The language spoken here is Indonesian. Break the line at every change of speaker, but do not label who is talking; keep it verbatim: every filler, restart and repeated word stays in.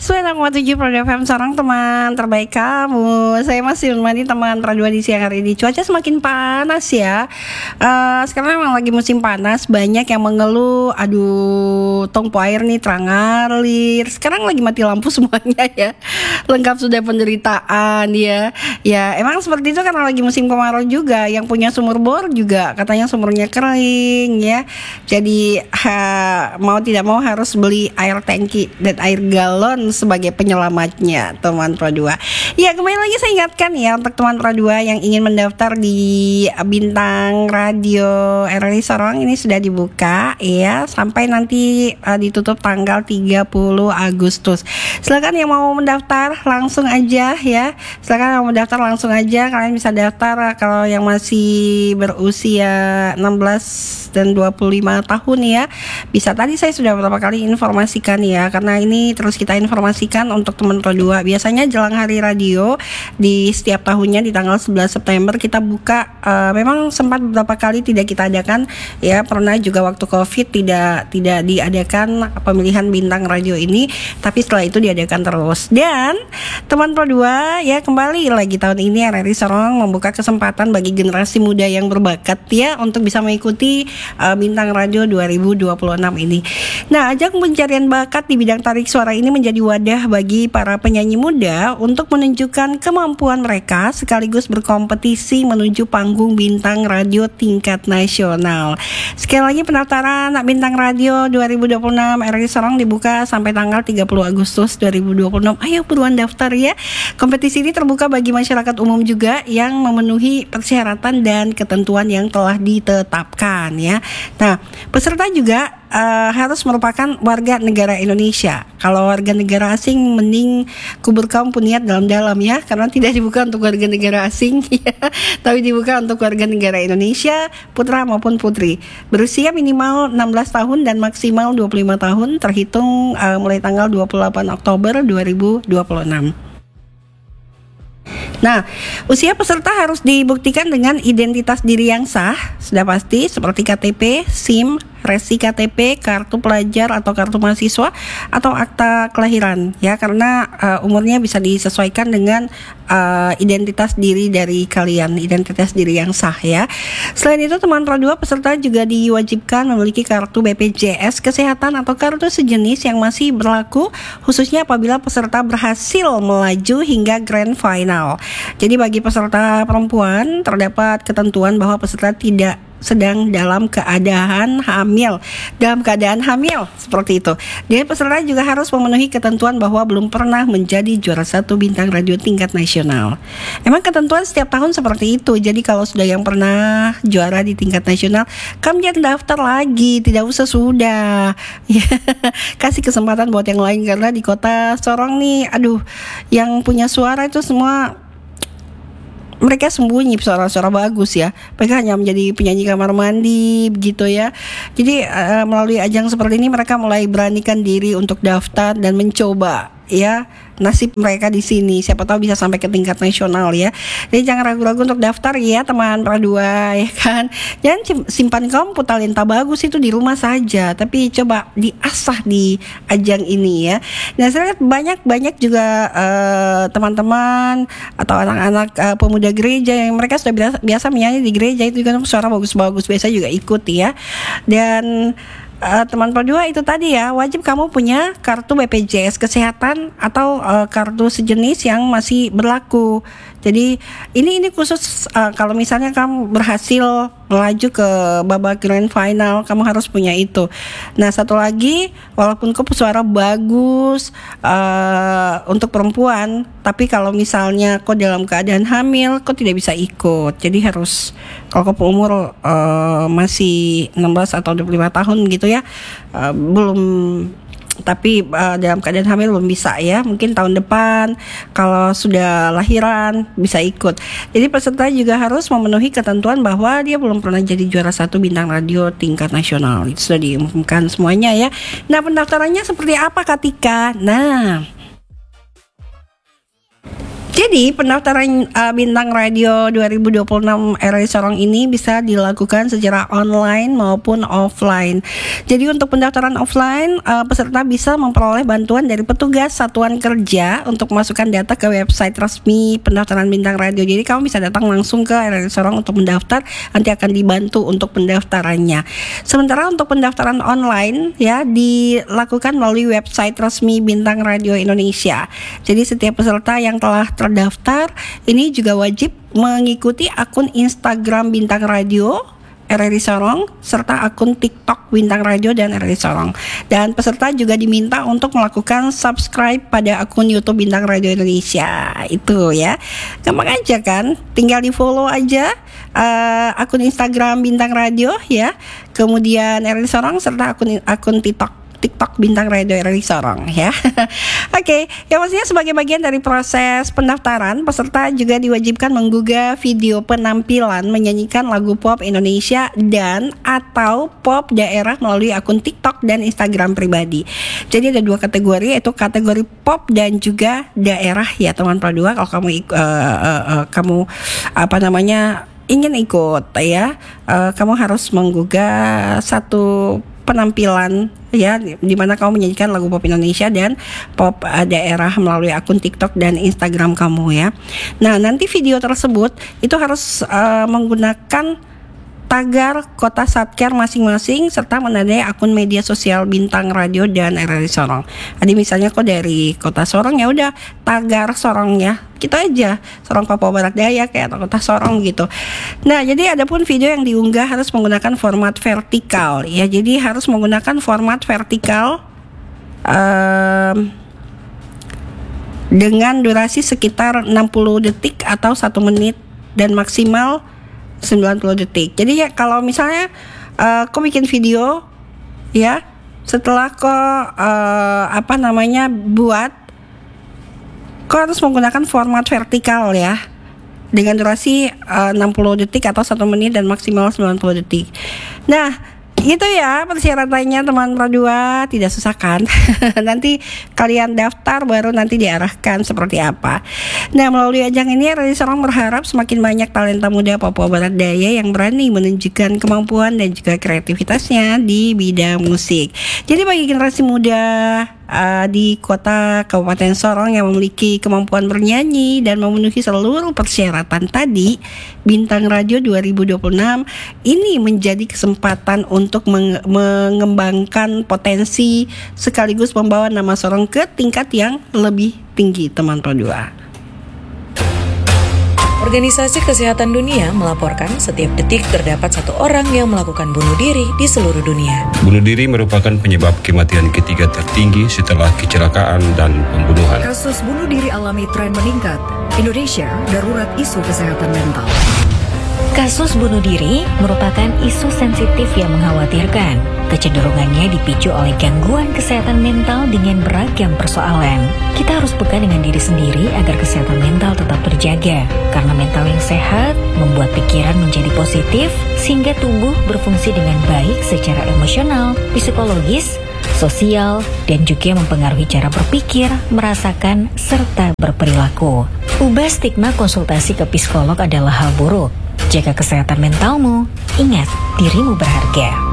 sembilan koma tujuh Pro F M Sorong, teman terbaik kamu. Saya masih menemani teman Pro dua di siang hari ini. Cuaca semakin panas ya. uh, Sekarang memang lagi musim panas. Banyak yang mengeluh, aduh tongpo air nih terang alir. Sekarang lagi mati lampu semuanya ya. Lengkap sudah penderitaan ya. Ya emang seperti itu karena lagi musim kemarau juga. Yang punya sumur bor juga katanya sumurnya kering ya. Jadi ha, mau tidak mau harus beli air tangki dan air galon sebagai penyelamatnya, teman Pro dua. Ya, kembali lagi saya ingatkan ya untuk teman Pro dua yang ingin mendaftar di Bintang Radio R R I Sorong, ini sudah dibuka ya sampai nanti uh, ditutup tanggal tiga puluh Agustus. Silakan yang mau mendaftar langsung aja ya. Silakan yang mau mendaftar langsung aja. Kalian bisa daftar kalau yang masih berusia enam belas dan dua puluh lima tahun ya. Bisa, tadi saya sudah beberapa kali informasikan ya, karena ini terus kita informasikan untuk teman Pro dua. Biasanya jelang hari radio di setiap tahunnya di tanggal sebelas September kita buka. Uh, memang sempat beberapa kali tidak kita adakan ya, pernah juga waktu Covid tidak tidak diadakan pemilihan bintang radio ini, tapi setelah itu diadakan terus. Dan teman Pro dua ya, kembali lagi tahun ini R R I Sorong membuka kesempatan bagi generasi muda yang berbakat ya untuk bisa mengikuti uh, bintang radio dua ribu dua puluh enam ini. Nah, ajang pencarian bakat di bidang tarik suara ini menjadi wadah bagi para penyanyi muda untuk menunjukkan kemampuan mereka sekaligus berkompetisi menuju panggung bintang radio tingkat nasional. Sekali lagi, pendaftaran bintang radio dua ribu dua puluh enam R R I Sorong dibuka sampai tanggal tiga puluh Agustus dua ribu dua puluh enam. Ayo buruan daftar ya. Kompetisi ini terbuka bagi masyarakat umum juga yang memenuhi persyaratan dan ketentuan yang telah ditetapkan ya. Nah, peserta juga uh, harus merupakan warga negara Indonesia. Kalau warga negara asing mending kubur kamu pun niat dalam-dalam ya, karena tidak dibuka untuk warga negara asing ya, tapi dibuka untuk warga negara Indonesia, putra maupun putri, berusia minimal enam belas tahun dan maksimal dua puluh lima tahun terhitung uh, mulai tanggal dua puluh delapan Oktober dua ribu dua puluh enam. Nah, usia peserta harus dibuktikan dengan identitas diri yang sah, sudah pasti, seperti K T P, SIM, resi K T P, kartu pelajar atau kartu mahasiswa, atau akta kelahiran ya, karena uh, umurnya bisa disesuaikan dengan uh, identitas diri dari kalian, identitas diri yang sah ya. Selain itu, teman Pro dua peserta juga diwajibkan memiliki kartu B P J S kesehatan atau kartu sejenis yang masih berlaku, khususnya apabila peserta berhasil melaju hingga grand final. Jadi bagi peserta perempuan terdapat ketentuan bahwa peserta tidak sedang dalam keadaan hamil dalam keadaan hamil seperti itu. Dan peserta juga harus memenuhi ketentuan bahwa belum pernah menjadi juara satu bintang radio tingkat nasional. Emang ketentuan setiap tahun seperti itu. Jadi kalau sudah yang pernah juara di tingkat nasional, kamu jangan daftar lagi, tidak usah, sudah ya. Kasih kesempatan buat yang lain, karena di kota Sorong nih, aduh, yang punya suara itu semua mereka sembunyi suara-suara bagus ya. Mereka hanya menjadi penyanyi kamar mandi begitu ya. Jadi uh, melalui ajang seperti ini mereka mulai beranikan diri untuk daftar dan mencoba ya nasib mereka di sini. Siapa tahu bisa sampai ke tingkat nasional ya. Jadi jangan ragu-ragu untuk daftar ya, teman Pro dua ya kan. Jangan simpan kamu talenta bagus itu di rumah saja, tapi coba diasah di ajang ini ya. Nah, saya lihat banyak-banyak juga uh, teman-teman atau anak-anak uh, pemuda gereja yang mereka sudah biasa, biasa menyanyi di gereja itu juga suara bagus-bagus, biasa juga ikut ya. Dan Uh, teman Pro dua itu tadi ya, wajib kamu punya kartu B P J S kesehatan atau uh, kartu sejenis yang masih berlaku. Jadi ini ini khusus uh, kalau misalnya kamu berhasil melaju ke babak grand final, kamu harus punya itu. Nah, satu lagi, walaupun kau suara bagus uh, untuk perempuan, tapi kalau misalnya kau dalam keadaan hamil, kau tidak bisa ikut. Jadi harus, kalau kau umur uh, masih enam belas atau dua puluh lima tahun gitu ya, uh, belum, tapi uh, dalam keadaan hamil belum bisa ya. Mungkin tahun depan kalau sudah lahiran bisa ikut. Jadi peserta juga harus memenuhi ketentuan bahwa dia belum pernah jadi juara satu bintang radio tingkat nasional. Itu sudah diumumkan semuanya ya. Nah, pendaftarannya seperti apa, Katika? Nah, Jadi pendaftaran uh, Bintang Radio dua ribu dua puluh enam R R I Sorong ini bisa dilakukan secara online maupun offline. Jadi untuk pendaftaran offline, uh, peserta bisa memperoleh bantuan dari petugas satuan kerja untuk memasukkan data ke website resmi pendaftaran Bintang Radio. Jadi kamu bisa datang langsung ke R R I Sorong untuk mendaftar, nanti akan dibantu untuk pendaftarannya. Sementara untuk pendaftaran online ya dilakukan melalui website resmi Bintang Radio Indonesia. Jadi setiap peserta yang telah terdaftar ini juga wajib mengikuti akun Instagram Bintang Radio R R I Sorong serta akun TikTok Bintang Radio dan R R I Sorong. Dan peserta juga diminta untuk melakukan subscribe pada akun YouTube Bintang Radio Indonesia. Itu ya, gampang aja kan, tinggal di follow aja uh, akun Instagram Bintang Radio ya, kemudian R R I Sorong serta akun akun TikTok TikTok Bintang Radio R R I Sorong ya. Oke, okay. Ya pastinya sebagai bagian dari proses pendaftaran, peserta juga diwajibkan menggugah video penampilan menyanyikan lagu pop Indonesia dan atau pop daerah melalui akun TikTok dan Instagram pribadi. Jadi ada dua kategori, yaitu kategori pop dan juga daerah ya teman Pro dua. Kalau kamu uh, uh, uh, kamu apa namanya ingin ikut ya, uh, kamu harus menggugah satu penampilan ya di mana kamu menyanyikan lagu pop Indonesia dan pop uh, daerah melalui akun TikTok dan Instagram kamu ya. Nah, nanti video tersebut itu harus uh, menggunakan tagar kota Satker masing-masing serta menandai akun media sosial Bintang Radio dan R R I Sorong. Jadi misalnya kok dari kota Sorong ya udah tagar Sorong ya. Gitu aja, Sorong Papua Barat Daya kayak atau kota Sorong gitu. Nah, jadi adapun video yang diunggah harus menggunakan format vertikal ya. Jadi harus menggunakan format vertikal um, dengan durasi sekitar enam puluh detik atau satu menit dan maksimal sembilan puluh detik. Jadi ya kalau misalnya uh, kau bikin video ya, setelah kau uh, apa namanya buat, kau harus menggunakan format vertikal ya, dengan durasi uh, enam puluh detik atau satu menit dan maksimal sembilan puluh detik. Nah, itu ya persyaratannya teman Pro dua, tidak susah kan? Nanti kalian daftar baru nanti diarahkan seperti apa. Nah, melalui ajang ini R R I Sorong berharap semakin banyak talenta muda Papua Barat Daya yang berani menunjukkan kemampuan dan juga kreativitasnya di bidang musik. Jadi bagi generasi muda uh, di kota Kabupaten Sorong yang memiliki kemampuan bernyanyi dan memenuhi seluruh persyaratan tadi, Bintang Radio dua ribu dua puluh enam ini menjadi kesempatan untuk menge- mengembangkan potensi sekaligus membawa nama Sorong ke tingkat yang lebih tinggi teman Pro dua.
Organisasi Kesehatan Dunia melaporkan setiap detik terdapat satu orang yang melakukan bunuh diri di seluruh dunia.
Bunuh diri merupakan penyebab kematian ketiga tertinggi setelah kecelakaan dan pembunuhan.
Kasus bunuh diri alami tren meningkat. Indonesia darurat isu kesehatan mental.
Kasus bunuh diri merupakan isu sensitif yang mengkhawatirkan. Kecenderungannya dipicu oleh gangguan kesehatan mental dengan beragam persoalan. Kita harus peka dengan diri sendiri agar kesehatan mental tetap terjaga. Karena mental yang sehat membuat pikiran menjadi positif sehingga tubuh berfungsi dengan baik secara emosional, psikologis, sosial, dan juga mempengaruhi cara berpikir, merasakan, serta berperilaku. Ubah stigma konsultasi ke psikolog adalah hal buruk. Jaga kesehatan mentalmu, ingat dirimu berharga.